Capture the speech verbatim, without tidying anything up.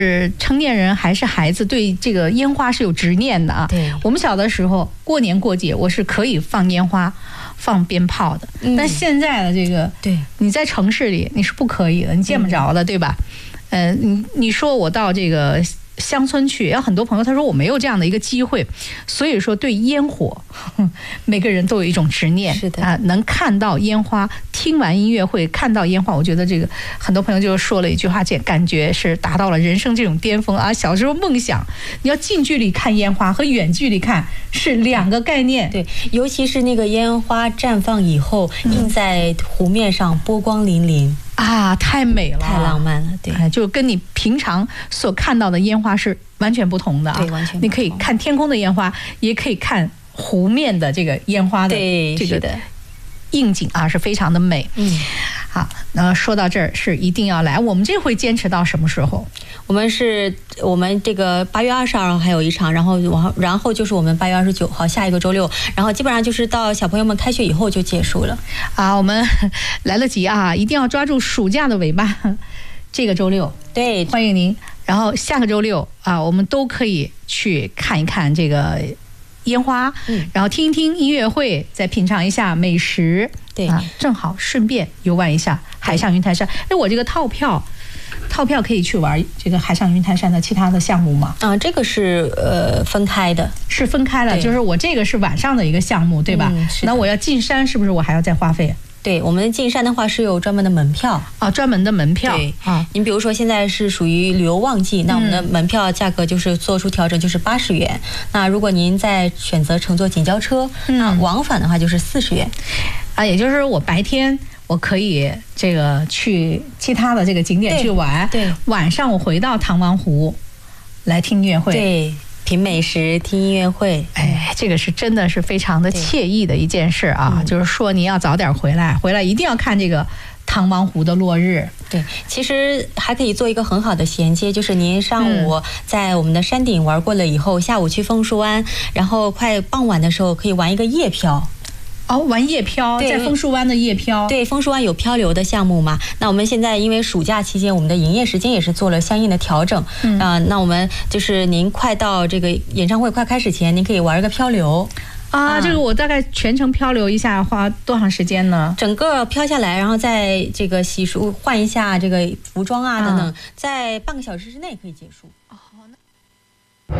是成年人还是孩子对这个烟花是有执念的啊。 对， 我们小的时候过年过节我是可以放烟花、放鞭炮的，嗯、但现在的这个， 对， 你在城市里你是不可以的，你见不着的，嗯、对吧？呃，你你说我到这个乡村去，有很多朋友他说我没有这样的一个机会，所以说对烟火，每个人都有一种执念。 是的啊，能看到烟花，听完音乐会，看到烟花，我觉得这个很多朋友就说了一句话，这感觉是达到了人生这种巅峰啊！小时候梦想，你要近距离看烟花和远距离看是两个概念。 对，尤其是那个烟花绽放以后，映在湖面上，波光粼粼。 啊，太美了， 太浪漫了，对， 哎，就跟你平常所看到的烟花是完全不同的啊， 对，完全不同。 你可以看天空的烟花，也可以看湖面的这个烟花的这个应景啊，是非常的美。 嗯， 好，那说到这儿是一定要来，我们这回坚持到什么时候？ 我们是我们这个八月二十二号还有一场，然后然然后就是我们八月二十九号下一个周六，然后基本上就是到小朋友们开学以后就结束了啊。我们来得及啊，一定要抓住暑假的尾巴，这个周六对， 欢迎您。然后下个周六啊，我们都可以去看一看这个烟花，嗯，然后听一听音乐会，再品尝一下美食， 对啊，正好顺便游玩一下海上云台山。哎，我这个套票。套票可以去玩这个海上云台山的其他的项目吗？ 啊，这个是呃分开的， 是分开了，就是我这个是晚上的一个项目，对吧？ 嗯、 那我要进山，是不是我还要再花费？ 对，我们进山的话是有专门的门票啊，专门的门票。 对啊， 您比如说现在是属于旅游旺季，那我们的门票价格就是做出调整，就是八十元。嗯、那如果您再选择乘坐锦交车，嗯、那往返的话就是四十元。 啊，也就是我白天我可以这个去其他的这个景点去玩， 对，对晚上我回到唐王湖来听音乐会， 对。品美食，听音乐会， 哎，这个是真的是非常的惬意的一件事啊！嗯、就是说你要早点回来，回来一定要看这个唐王湖的落日。 对，其实还可以做一个很好的衔接，就是您上午在我们的山顶玩过了以后，嗯、下午去枫树湾，然后快傍晚的时候可以玩一个夜漂。 哦，玩夜漂，在枫树湾的夜漂。 对，枫树湾有漂流的项目嘛？那我们现在因为暑假期间，我们的营业时间也是做了相应的调整。嗯啊、呃，那我们就是您快到这个演唱会快开始前，您可以玩一个漂流。 啊，啊这个我大概全程漂流一下，花多长时间呢？ 整个漂下来，然后在这个洗漱、换一下这个服装啊等等，啊、在半个小时之内可以结束。 哦